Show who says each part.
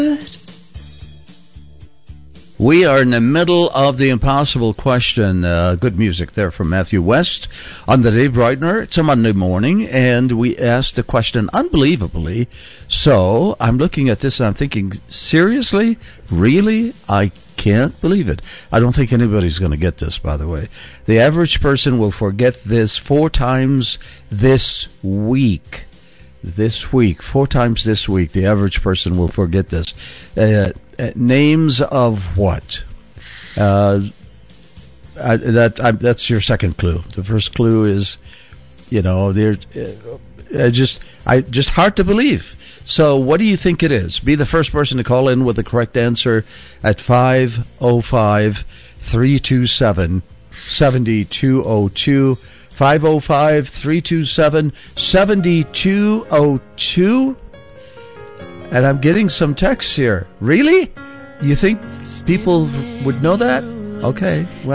Speaker 1: We are in the middle of the impossible question. Good music there from Matthew West on the Dave Breitner. It's a Monday morning, and we asked the question unbelievably. So I'm looking at this and I'm thinking, seriously? Really? I can't believe it. I don't think anybody's going to get this, by the way. The average person will forget this 4 times this week. This week, 4 times this week, the average person will forget this. Names of what? That's your second clue. The first clue is, they're just hard to believe. So, what do you think it is? Be the first person to call in with the correct answer at 505-327-7202. 505-327-7202. And I'm getting some texts here. Really? You think people would know that? Okay. Well.